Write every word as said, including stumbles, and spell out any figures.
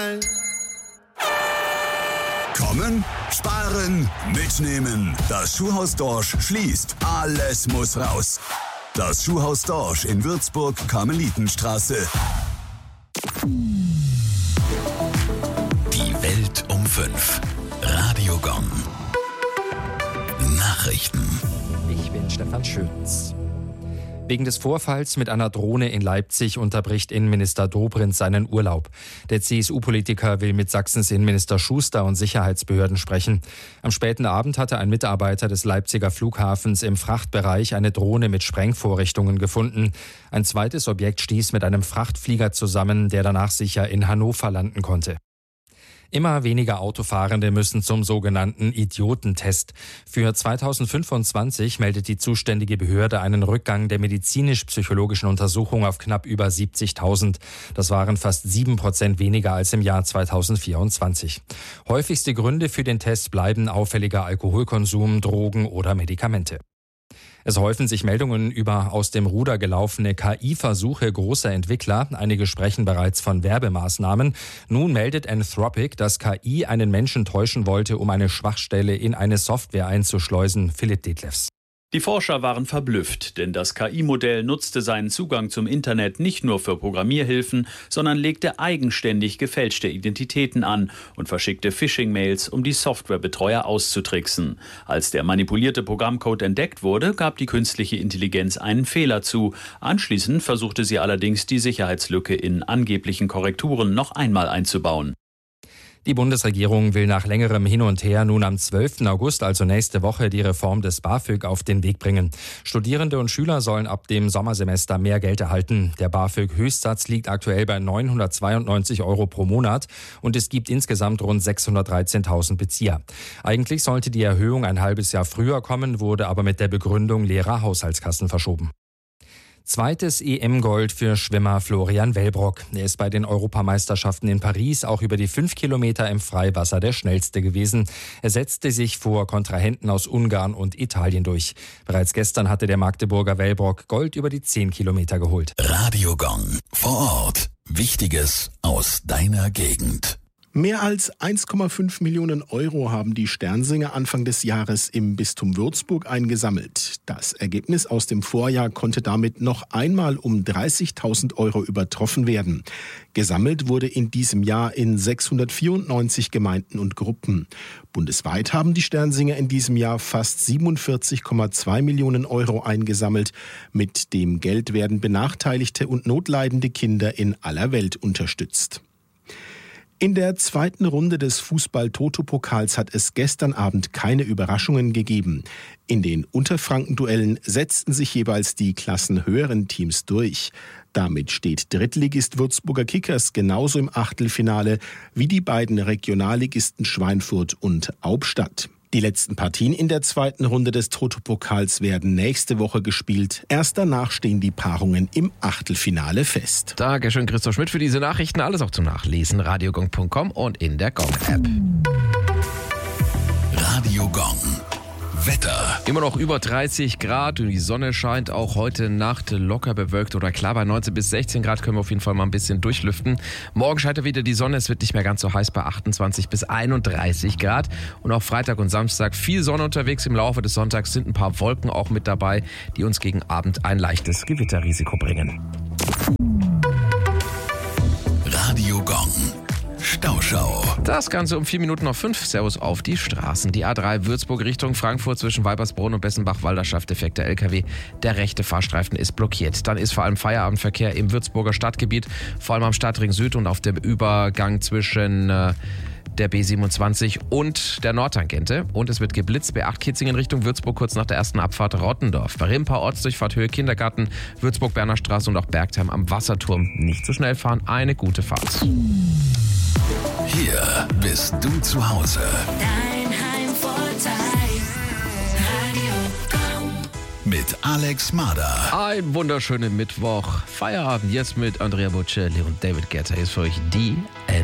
sein. Kommen, sparen, mitnehmen. Das Schuhhaus Dorsch schließt. Alles muss raus. Das Schuhhaus Dorsch in Würzburg, Karmelitenstraße. Die Welt um fünf. Radio Gong. Nachrichten. Ich bin Stefan Schütz. Wegen des Vorfalls mit einer Drohne in Leipzig unterbricht Innenminister Dobrindt seinen Urlaub. Der C S U-Politiker will mit Sachsens Innenminister Schuster und Sicherheitsbehörden sprechen. Am späten Abend hatte ein Mitarbeiter des Leipziger Flughafens im Frachtbereich eine Drohne mit Sprengvorrichtungen gefunden. Ein zweites Objekt stieß mit einem Frachtflieger zusammen, der danach sicher in Hannover landen konnte. Immer weniger Autofahrende müssen zum sogenannten Idiotentest. Für zweitausendfünfundzwanzig meldet die zuständige Behörde einen Rückgang der medizinisch-psychologischen Untersuchung auf knapp über siebzigtausend. Das waren fast sieben Prozent weniger als im Jahr zweitausendvierundzwanzig. Häufigste Gründe für den Test bleiben auffälliger Alkoholkonsum, Drogen oder Medikamente. Es häufen sich Meldungen über aus dem Ruder gelaufene K I-Versuche großer Entwickler. Einige sprechen bereits von Werbemaßnahmen. Nun meldet Anthropic, dass K I einen Menschen täuschen wollte, um eine Schwachstelle in eine Software einzuschleusen. Philipp Detlefs. Die Forscher waren verblüfft, denn das K I-Modell nutzte seinen Zugang zum Internet nicht nur für Programmierhilfen, sondern legte eigenständig gefälschte Identitäten an und verschickte Phishing-Mails, um die Softwarebetreuer auszutricksen. Als der manipulierte Programmcode entdeckt wurde, gab die künstliche Intelligenz einen Fehler zu. Anschließend versuchte sie allerdings, die Sicherheitslücke in angeblichen Korrekturen noch einmal einzubauen. Die Bundesregierung will nach längerem Hin und Her nun am zwölften August, also nächste Woche, die Reform des BAföG auf den Weg bringen. Studierende und Schüler sollen ab dem Sommersemester mehr Geld erhalten. Der BAföG-Höchstsatz liegt aktuell bei neunhundertzweiundneunzig Euro pro Monat und es gibt insgesamt rund sechshundertdreizehntausend Bezieher. Eigentlich sollte die Erhöhung ein halbes Jahr früher kommen, wurde aber mit der Begründung leerer Haushaltskassen verschoben. Zweites E M-Gold für Schwimmer Florian Wellbrock. Er ist bei den Europameisterschaften in Paris auch über die fünf Kilometer im Freiwasser der schnellste gewesen. Er setzte sich vor Kontrahenten aus Ungarn und Italien durch. Bereits gestern hatte der Magdeburger Wellbrock Gold über die zehn Kilometer geholt. Radio Gong. Vor Ort. Wichtiges aus deiner Gegend. Mehr als eins Komma fünf Millionen Euro haben die Sternsinger Anfang des Jahres im Bistum Würzburg eingesammelt. Das Ergebnis aus dem Vorjahr konnte damit noch einmal um dreißigtausend Euro übertroffen werden. Gesammelt wurde in diesem Jahr in sechshundertvierundneunzig Gemeinden und Gruppen. Bundesweit haben die Sternsinger in diesem Jahr fast siebenundvierzig Komma zwei Millionen Euro eingesammelt. Mit dem Geld werden benachteiligte und notleidende Kinder in aller Welt unterstützt. In der zweiten Runde des Fußball-Toto-Pokals hat es gestern Abend keine Überraschungen gegeben. In den Unterfranken-Duellen setzten sich jeweils die klassenhöheren Teams durch. Damit steht Drittligist Würzburger Kickers genauso im Achtelfinale wie die beiden Regionalligisten Schweinfurt und Aubstadt. Die letzten Partien in der zweiten Runde des Toto-Pokals werden nächste Woche gespielt. Erst danach stehen die Paarungen im Achtelfinale fest. Dankeschön, Christoph Schmidt, für diese Nachrichten. Alles auch zum Nachlesen. radiogong punkt com und in der Gong-App. Radio Gong. Wetter. Immer noch über dreißig Grad und die Sonne scheint auch heute Nacht locker bewölkt oder klar. Bei neunzehn bis sechzehn Grad können wir auf jeden Fall mal ein bisschen durchlüften. Morgen scheint wieder die Sonne, es wird nicht mehr ganz so heiß bei achtundzwanzig bis einunddreißig Grad. Und auch Freitag und Samstag viel Sonne unterwegs. Im Laufe des Sonntags sind ein paar Wolken auch mit dabei, die uns gegen Abend ein leichtes Gewitterrisiko bringen. Radio Gong. Stauschau. Das Ganze um vier Minuten noch fünf. Servus auf die Straßen. Die A drei Würzburg Richtung Frankfurt zwischen Weibersbrunn und Bessenbach-Walder schafft defekter L K W. Der rechte Fahrstreifen ist blockiert. Dann ist vor allem Feierabendverkehr im Würzburger Stadtgebiet, vor allem am Stadtring Süd und auf dem Übergang zwischen äh, der B siebenundzwanzig und der Nordtangente. Und es wird geblitzt bei acht Kitzingen Richtung Würzburg kurz nach der ersten Abfahrt Rottendorf. Bei Rimpa Ortsdurchfahrt Höhe Kindergarten, Würzburg-Berner Straße und auch Bergheim am Wasserturm. Nicht zu schnell fahren, eine gute Fahrt. Hier bist du zu Hause. Dein Heimvorteil. Radio Gong. Mit Alex Mader. Ein wunderschönen Mittwoch. Feierabend jetzt mit Andrea Bocelli und David Guetta ist für euch die N